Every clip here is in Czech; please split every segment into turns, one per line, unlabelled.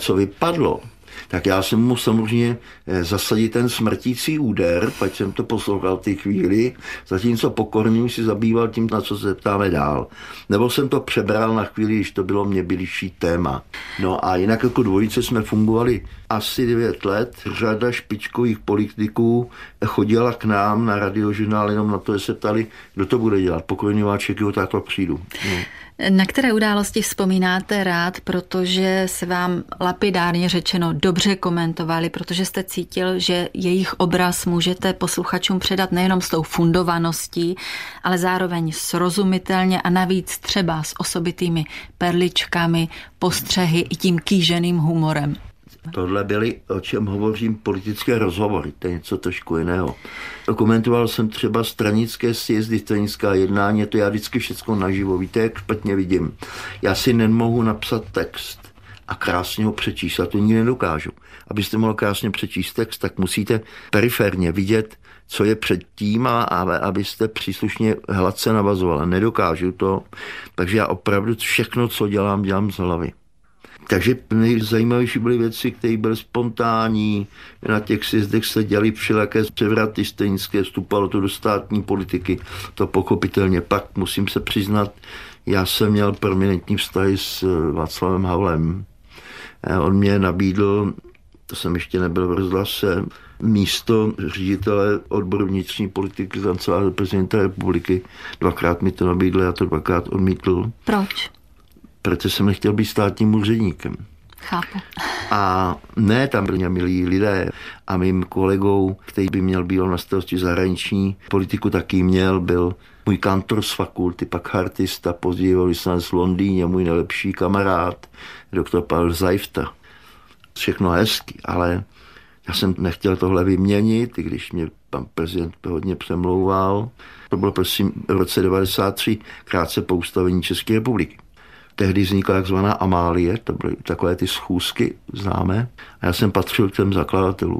co vypadlo, tak já jsem mu samozřejmě zasadit ten smrtící úder, pak jsem to poslouchal v té chvíli, zatímco Pokorný si zabýval tím, na co se ptáme dál. Nebo jsem to přebral na chvíli, když to bylo mě blížší téma. No a jinak jako dvojice jsme fungovali asi 9 let. Řada špičkových politiků chodila k nám na Radiožurnál jenom na to, že se ptali, kdo to bude dělat. Pokorný Váček, jo, takhle přijdu. No.
Na které události vzpomínáte rád, protože se vám lapidárně řečeno dobře komentovali, protože jste cítil, že jejich obraz můžete posluchačům předat nejenom s tou fundovaností, ale zároveň srozumitelně a navíc třeba s osobitými perličkami, postřehy i tím kýženým humorem?
Tohle byly, o čem hovořím, politické rozhovory, to je něco trošku jiného. Komentoval jsem třeba stranické sjezdy, stranická jednání, to já vždycky všechno naživo, víte, jak špatně vidím. Já si nemohu napsat text a krásně ho přečíst, a to nikdy nedokážu. Abyste mohl krásně přečíst text, tak musíte periferně vidět, co je předtím, a abyste příslušně hladce navazoval. Nedokážu to, takže já opravdu všechno, co dělám z hlavy. Takže nejzajímavější byly věci, které byly spontánní. Na těch sjezdech se dělaly všelijaké převraty stranické, vstupalo to do státní politiky. To pochopitelně. Pak musím se přiznat, já jsem měl prominentní vztahy s Václavem Havlem. On mě nabídl, to jsem ještě nebyl v rozhlase, místo ředitele odboru vnitřní politiky kanceláře prezidenta republiky. 2krát mi to nabídl, já to 2krát odmítl.
Proč?
Protože jsem nechtěl být státním úředníkem.
Chápu.
A ne, tam byli milí lidé a mým kolegou, který by měl být na starosti zahraniční politiku, taky měl, byl můj kantor z fakulty, pak chartista, později vyslanec v Londýně, můj nejlepší kamarád, doktor Pavel Zajfta. Všechno hezky, ale já jsem nechtěl tohle vyměnit, i když mě pan prezident hodně přemlouval. To bylo prosím v roce 1993, krátce po ustavení České republiky. Tehdy vznikla takzvaná Amálie, to byly takové ty schůzky známé, a já jsem patřil k těm zakladatelům.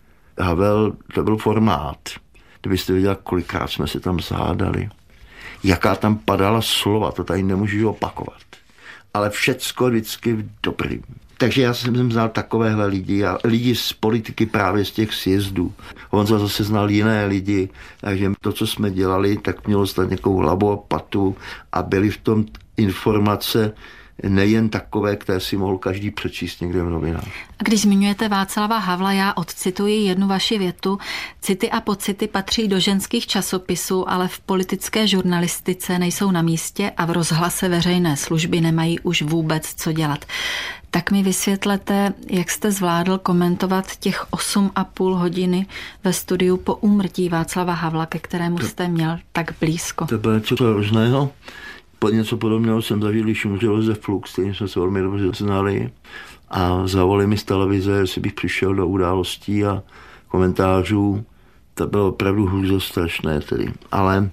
Havel, to byl formát. Kdybyste viděli, kolikrát jsme se tam zhádali, jaká tam padala slova, to tady nemůžu opakovat. Ale všecko vždycky v dobrým. Takže já jsem znal takovéhle lidi a lidi z politiky právě z těch sjezdů. On zase znal jiné lidi, takže to, co jsme dělali, tak mělo stát nějakou hlavu a patu a byly v tom informace nejen takové, které si mohl každý přečíst někde v novinách.
A když zmiňujete Václava Havla, já odcituji jednu vaši větu. City a pocity patří do ženských časopisů, ale v politické žurnalistice nejsou na místě a v rozhlase veřejné služby nemají už vůbec co dělat. Tak mi vysvětlete, jak jste zvládl komentovat těch 8,5 hodiny ve studiu po úmrtí Václava Havla, ke kterému jste měl tak blízko.
To bylo něco hrozného. Něco podobného jsem zažil, když umřel Josef Flux, kterým jsme se velmi dobře znali, a zavolali mi z televize, jestli bych přišel do událostí a komentářů. To bylo opravdu hrůzostrašné tedy. Ale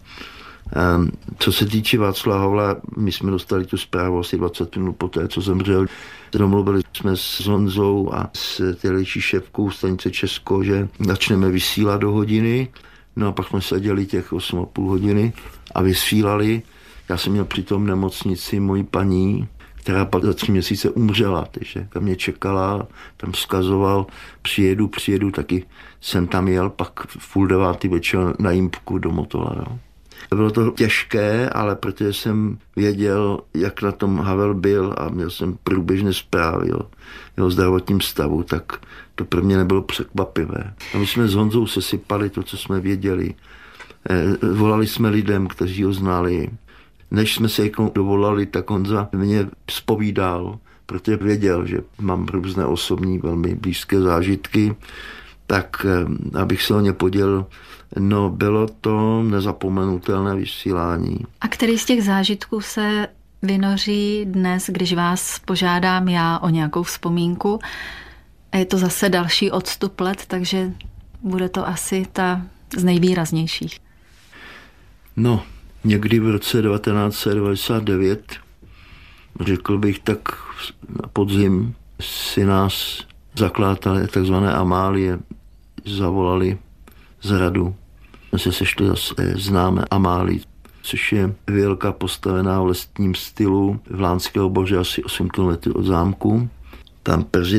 co se týče Václava Havla, my jsme dostali tu zprávu asi 20 minut poté, co zemřel. Domluvili jsme s Honzou a s tělejší šéfkou stanice Česko, že začneme vysílat do hodiny. No a pak jsme seděli těch 8,5 hodiny a vysílali. Já jsem měl při tom nemocnici moji paní, která pak za 3 měsíce umřela, takže tam mě čekala, tam vzkazoval, přijedu, taky jsem tam jel, pak v 8:30 večer na Jimpku do Motola. Jo. Bylo to těžké, ale protože jsem věděl, jak na tom Havel byl a měl jsem průběžné zprávy o jeho zdravotním stavu, tak to pro mě nebylo překvapivé. A my jsme s Honzou sesypali to, co jsme věděli. Volali jsme lidem, kteří ho znali. Než jsme se jednou dovolali, tak Honza mě zpovídal, protože věděl, že mám různé osobní, velmi blízké zážitky, tak abych se o ně podělil. No, bylo to nezapomenutelné vysílání.
A který z těch zážitků se vynoří dnes, když vás požádám já o nějakou vzpomínku? A je to zase další odstup let, takže bude to asi ta z nejvýraznějších.
No, někdy v roce 1999, řekl bych tak na podzim, si nás zakladatelé takzvané Amálie zavolali z hradu. My se sešli zase známe Amálii, což je vilka postavená v lesním stylu v Lánského Boře asi 8 km od zámku. Tam prezident